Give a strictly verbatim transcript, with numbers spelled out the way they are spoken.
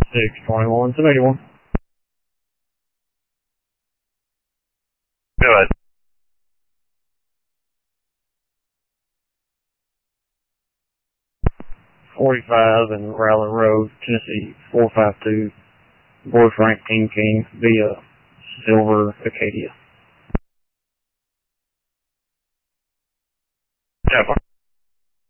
six twenty-one, seven eighty-one. Go ahead. forty-five and Rowland Road, Tennessee, four five two. Boy Frank King King via Silver Acadia. Yeah.